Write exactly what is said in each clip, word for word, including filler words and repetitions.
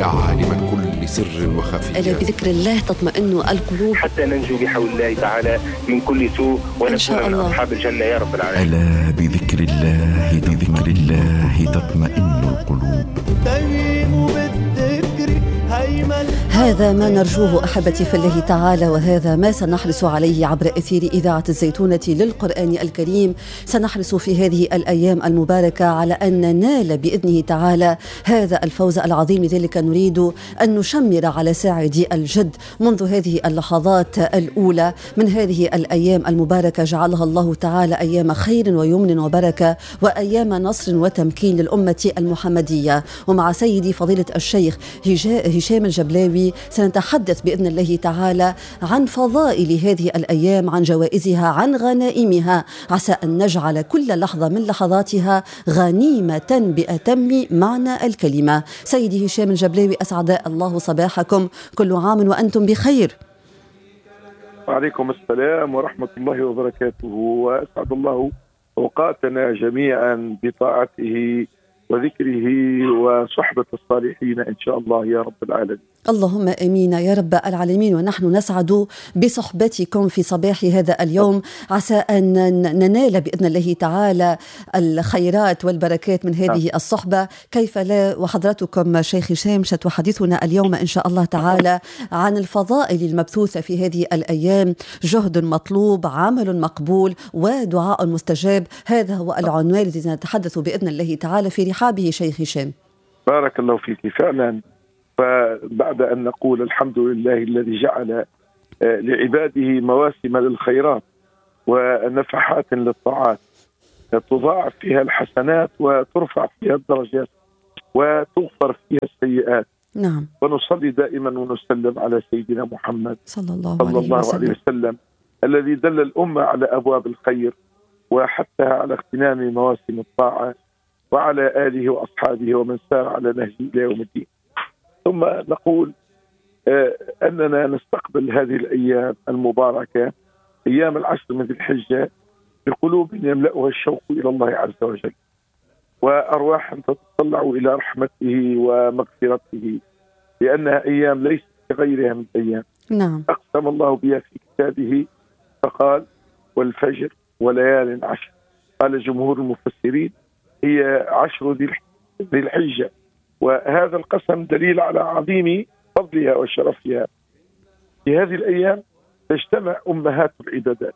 يا عالم كل سر وخفي. ألا بذكر الله تطمئن القلوب، حتى ننجو بحول الله تعالى من كل سوء ونكون من أصحاب الجنة يا رب العالمين. ألا بذكر الله بذكر الله تطمئن القلوب. هذا ما نرجوه أحبتي في الله تعالى، وهذا ما سنحرص عليه عبر أثير إذاعة الزيتونة للقرآن الكريم. سنحرص في هذه الأيام المباركة على أن ننال بإذنه تعالى هذا الفوز العظيم. لذلك نريد أن نشمر على ساعد الجد منذ هذه اللحظات الأولى من هذه الأيام المباركة، جعلها الله تعالى أيام خير ويمن وبركة وأيام نصر وتمكين للأمة المحمدية. ومع سيدي فضيلة الشيخ هشام الجبلاوي سنتحدث بإذن الله تعالى عن فضائل هذه الأيام، عن جوائزها، عن غنائمها، عسى أن نجعل كل لحظة من لحظاتها غنيمة بأتم معنى الكلمة. سيدي هشام الجبلاوي، أسعد الله صباحكم، كل عام وأنتم بخير. وعليكم السلام ورحمة الله وبركاته، وأسعد الله أوقاتنا جميعا بطاعته وذكره وصحبة الصالحين إن شاء الله يا رب العالمين. اللهم آمين يا رب العالمين. ونحن نسعد بصحبتكم في صباح هذا اليوم، عسى أن ننال بإذن الله تعالى الخيرات والبركات من هذه الصحبة. كيف لا، وحضرتكم شيخ هشام ستحدثنا اليوم إن شاء الله تعالى عن الفضائل المبثوثة في هذه الأيام. جهد مطلوب، عمل مقبول، ودعاء مستجاب، هذا هو العنوان الذي نتحدث بإذن الله تعالى في رحابه شيخ هشام. بارك الله فيك. فعلا، فبعد أن نقول الحمد لله الذي جعل لعباده مواسم للخيرات ونفحات للطاعات تضاعف فيها الحسنات وترفع فيها الدرجات وتغفر فيها السيئات. نعم. ونصلي دائما ونسلم على سيدنا محمد صلى الله, صلى الله عليه, عليه وسلم الذي دل الأمة على أبواب الخير وحثها على اغتنام مواسم الطاعة، وعلى آله وأصحابه ومن سار على نهجه إلى يوم الدين. ثم نقول آه أننا نستقبل هذه الأيام المباركة، أيام العشر من ذي الحجة، بقلوب يملأها الشوق إلى الله عز وجل، وأرواح تتطلع إلى رحمته ومغفرته، لأنها أيام ليست كغيرها من الأيام. نعم. أقسم الله بها في كتابه فقال: والفجر وليال عشر. قال جمهور المفسرين هي عشر ذي الحجة، وهذا القسم دليل على عظيم فضلها وشرفها. في هذه الأيام تجتمع أمهات العبادات: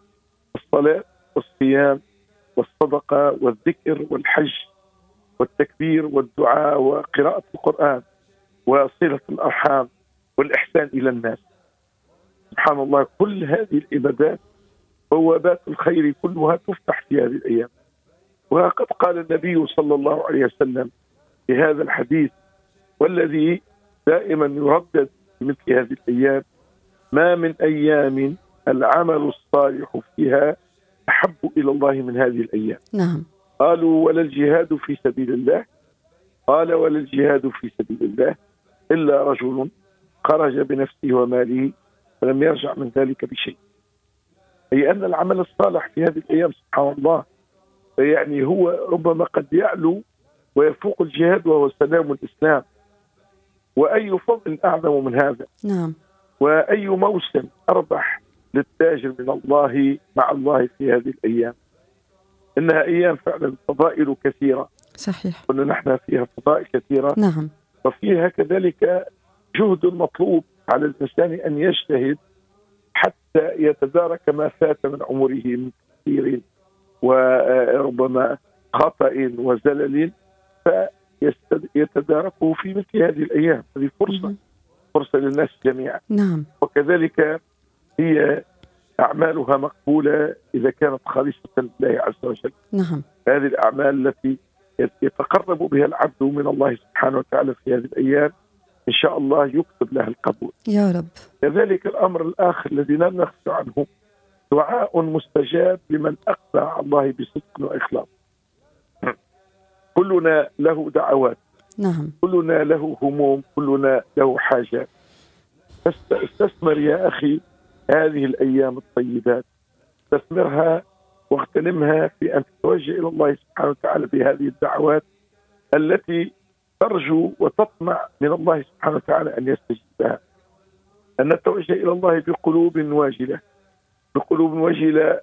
الصلاة والصيام والصدقة والذكر والحج والتكبير والدعاء وقراءة القرآن وصلة الأرحام والإحسان إلى الناس. سبحان الله، كل هذه العبادات بوابات الخير كلها تفتح في هذه الأيام. وقد قال النبي صلى الله عليه وسلم في هذا الحديث والذي دائما يردد في مثل هذه الأيام: ما من أيام العمل الصالح فيها أحب إلى الله من هذه الأيام. نعم. قالوا: ولا الجهاد في سبيل الله؟ قال: ولا الجهاد في سبيل الله إلا رجل خرج بنفسه وماله فلم يرجع من ذلك بشيء. أي أن العمل الصالح في هذه الأيام سبحان الله يعني هو ربما قد يعلو ويفوق الجهاد، وهو سلام الإسلام. وأي فضل أعظم من هذا؟ نعم. وأي موسم أربح للتاجر من الله مع الله في هذه الأيام. إنها أيام فعلا فضائل كثيرة. صحيح. كنا نحن فيها فضائل كثيرة. نعم. وفيها كذلك جهد مطلوب على الإنسان أن يجتهد حتى يتدارك ما فات من عمره من كثير وربما خطأ وزلل، فيتداركه في مثل هذه الأيام. هذه فرصة فرصة للناس جميعا. نعم. وكذلك هي أعمالها مقبولة إذا كانت خالصة لله عز وجل. نعم. هذه الأعمال التي يتقرب بها العبد من الله سبحانه وتعالى في هذه الأيام إن شاء الله يكتب لها القبول يا رب. كذلك الأمر الآخر الذي لا نخفى عنه: دعاء مستجاب لمن أقبل على الله بصدق وإخلاص. كلنا له دعوات. نعم. كلنا له هموم، كلنا له حاجات. استثمر يا أخي هذه الأيام الطيبات، استثمرها واغتنمها في أن تتوجه إلى الله سبحانه وتعالى بهذه الدعوات التي ترجو وتطمع من الله سبحانه وتعالى أن يستجيبها، أن نتوجه إلى الله بقلوب واجلة، بقلوب وجلة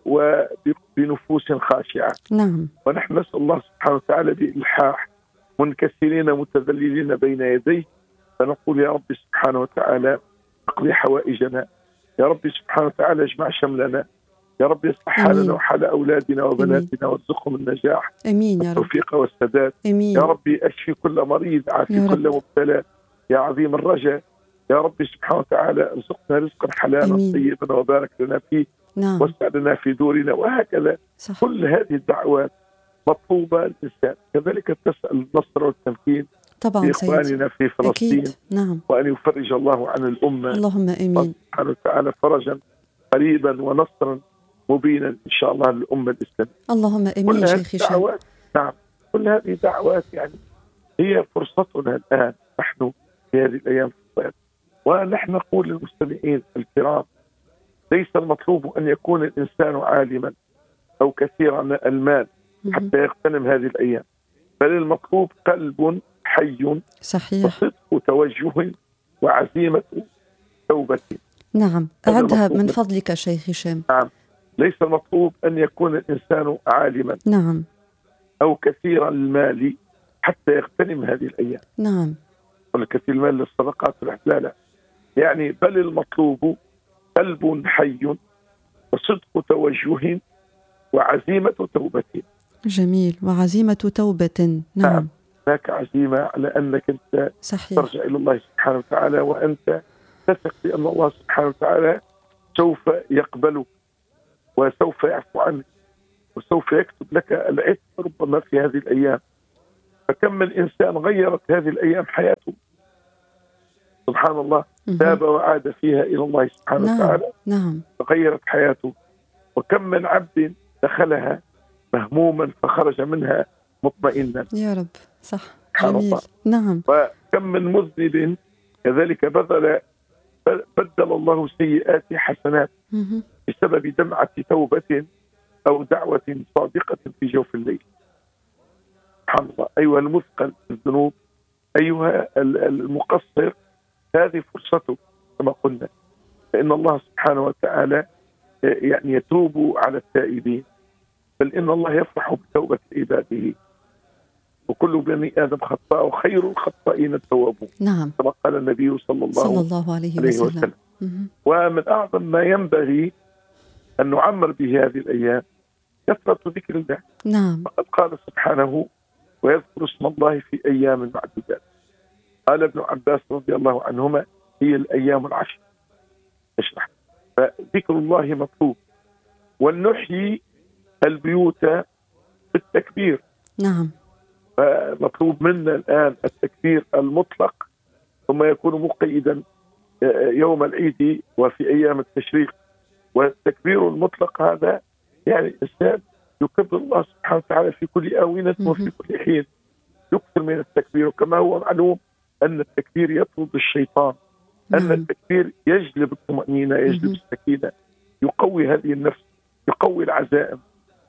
وبنفوس خاشعة. نعم. ونحن نسأل الله سبحانه وتعالى بإلحاح منكسرين متذللين بين يديه، فنقول يا رب سبحانه وتعالى اقضي حوائجنا، يا رب سبحانه وتعالى اجمع شملنا، يا رب يصلح حالنا وحال أولادنا وبناتنا وارزقهم النجاح أمين يا رب، والتوفيق والسداد. أمين. يا رب اشفي كل مريض، عافي كل مبتلى، يا عظيم الرجاء، يا رب سبحانه وتعالى ارزقنا رزقا حلالا طيبا وبارك لنا فيه. نعم. واسع لنا في دورنا، وهكذا. صح. كل هذه الدعوات مطلوبة الإنسان. كذلك تسأل النصر والتمكين طبعا لإخواننا في فلسطين. أكيد. نعم. وأن يفرج الله عن الأمة، اللهم آمين، سبحانه وتعالى فرجا قريبا ونصرا مبينا إن شاء الله للأمة الإسلامية. اللهم آمين. شيخي دعوات. نعم، كل هذه دعوات يعني هي فرصتنا الآن نحن في هذه الأيام في الصيف. ونحن نقول للمستمعين الكرام ليس المطلوب أن يكون الإنسان عالما أو كثير المال حتى يغتنم هذه الأيام، بل المطلوب قلب حي صحيح وصدق توجه وعزيمة توبة. نعم، أعدها من فضلك شيخ هشام. نعم، ليس المطلوب أن يكون الإنسان عالما نعم أو كثير المال حتى يغتنم هذه الأيام. نعم، والكثير المال للصدقات والإحلال يعني، بل المطلوب قلب حي وصدق توجه وعزيمة توبة. جميل، وعزيمة توبة. نعم، هناك عزيمة على أنك أنت صحيح. ترجع إلى الله سبحانه وتعالى، وأنت تثق بأن الله سبحانه وتعالى سوف يقبلك وسوف يعفو عنك وسوف يكتب لك العتق ربما في هذه الأيام. فكم من إنسان غيرت هذه الأيام حياته سبحان الله، تاب وعاد فيها إلى الله سبحانه نعم. وتعالى. نعم، غيرت حياته. وكم من عبد دخلها مهموما فخرج منها مطمئنا. يا رب، صح، جميل. نعم. وكم من مذنب كذلك بذل بدل الله سيئات حسنات بسبب دمعة توبة أو دعوة صادقة في جوف الليل. سبحان الله. أيها المثقل في الذنوب، أيها المقصر، هذه فرصته كما قلنا، فإن الله سبحانه وتعالى يعني يتوب على التائبين، بل إن الله يفرح بتوبة عباده. وكل بني آدم خطاء وخير الخطائين التوابون. نعم، كما قال النبي صلى الله, صلى الله عليه, عليه وسلم, وسلم. ومن أعظم ما ينبغي أن نعمر به هذه الأيام كثرة ذكر الله. نعم. فقد قال سبحانه ويذكر اسم الله في أيام معدودات. قال ابن عباس رضي الله عنهما هي الأيام العشر. اشرح. فذكر الله مطلوب. ونحيي البيوت بالتكبير. نعم. فمطلوب منا الآن التكبير المطلق، ثم يكون مقيدا يوم العيد وفي أيام التشريق. والتكبير المطلق هذا يعني الإنسان يكبر الله سبحانه وتعالى في كل آونة وفي كل حين، يكثر من التكبير. وكما هو معلوم أن التكبير يطرد الشيطان، أن التكبير يجلب الطمأنينة، يجلب السكينة، يقوي هذه النفس، يقوي العزائم.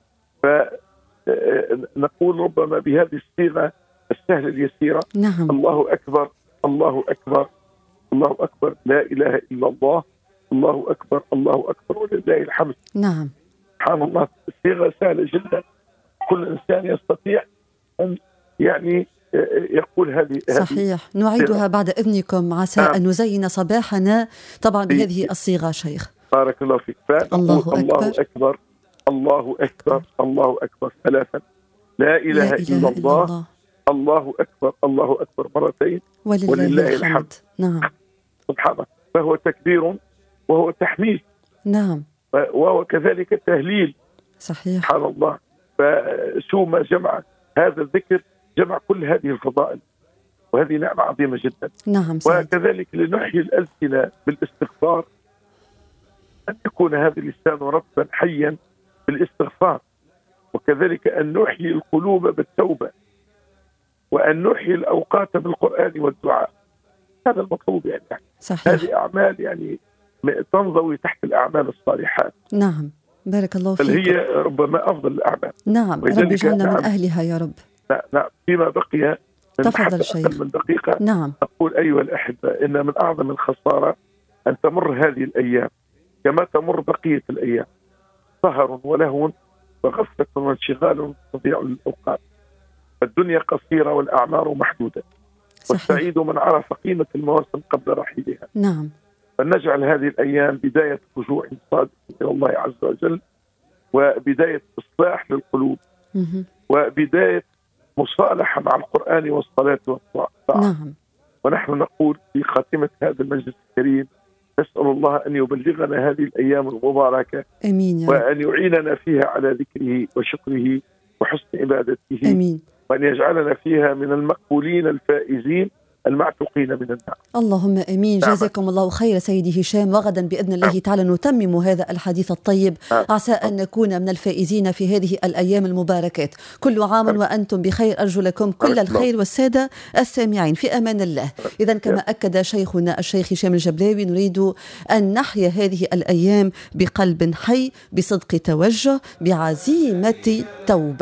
فنقول ربما بهذه الصيغة السهلة اليسيرة: نعم. الله أكبر، الله أكبر، الله أكبر، لا إله إلا الله، الله أكبر، الله أكبر، ولله الحمد. نعم. سبحان الله. الصيغة سهلة جدا، كل إنسان يستطيع أن يعني يقول هذه. صحيح. نعيدها بعد إذنكم، عسى نعم. أن نزين صباحنا طبعا بهذه الصيغة شيخ. بارك الله فيك. الله أكبر. الله أكبر، الله أكبر، الله أكبر ثلاثا، لا إله, لا إله إلا الله, الله. الله أكبر، الله أكبر مرتين، ولله, ولله الحمد. الحمد. نعم. سبحانه. فهو تكبير وهو تحميد. نعم. وهو كذلك تهليل. صحيح. سبحان الله. فشو ما جمع هذا الذكر جمع كل هذه الفضائل، وهذه نعمة عظيمة جدا. نعم. وكذلك لنحيي الألسنة بالاستغفار، أن يكون هذا اللسان ربا حيا بالاستغفار. وكذلك أن نحيي القلوب بالتوبة، وأن نحيي الأوقات بالقرآن والدعاء. هذا المطلوب يعني. صحيح. هذه أعمال يعني تنضوي تحت الأعمال الصالحات. نعم، بارك الله فيك. بل هي ربما أفضل الأعمال. نعم، رب اجعلنا من أهلها يا رب. نعم. فيما بقي تفضل شيخ. من دقيقة نعم. أقول أيها الأحبة إن من أعظم الخسارة أن تمر هذه الأيام كما تمر بقية الأيام، سهر ولهو وغفلة وانشغال تضيع الأوقات. الدنيا قصيرة والأعمار محدودة، والسعيد من عرف قيمة المواسم قبل رحيلها. نعم. فلنجعل هذه الأيام بداية رجوع صادق إلى الله عز وجل، وبداية إصلاح للقلوب، مه. وبداية مصالحة مع القرآن والصلاة والطاعة. نعم. ونحن نقول في خاتمة هذا المجلس الكريم نسأل الله أن يبلغنا هذه الأيام المباركة، آمين يا رب. وأن يعيننا فيها على ذكره وشكره وحسن عبادته، آمين. وأن يجعلنا فيها من المقبولين الفائزين المعتوقين من النار. اللهم امين. نعم. جزاكم الله خير سيدي هشام، وغدا باذن الله نعم. تعالى نتمم هذا الحديث الطيب. نعم. عسى ان نكون من الفائزين في هذه الايام المباركات. كل عام نعم. وانتم بخير، ارجو لكم كل الخير والساده السامعين في امان الله. اذا كما اكد شيخنا الشيخ هشام الجبلاوي، نريد ان نحيا هذه الايام بقلب حي، بصدق توجه، بعزيمه توبه.